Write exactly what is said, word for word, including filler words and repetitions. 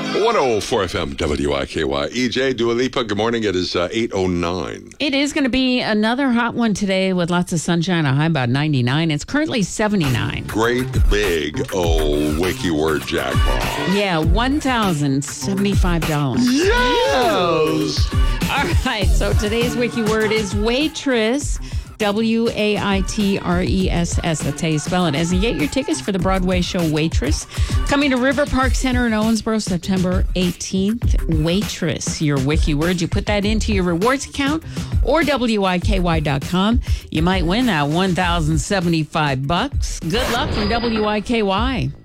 one oh four F M W I K Y. E J, Dua Lipa, good morning. It is uh, eight oh nine. It is going to be another hot one today with lots of sunshine, a high about ninety-nine. It's currently seventy-nine. Great big old wiki word jackpot. Yeah, one thousand seventy-five dollars. Yes! All right, so today's wiki word is waitress. W A I T R E S S. That's how you spell it. As you get your tickets for the Broadway show Waitress, coming to River Park Center in Owensboro, September eighteenth. Waitress, your wiki word. You put that into your rewards account or W I K Y dot com. You might win that one thousand seventy-five bucks. Good luck from W I K Y.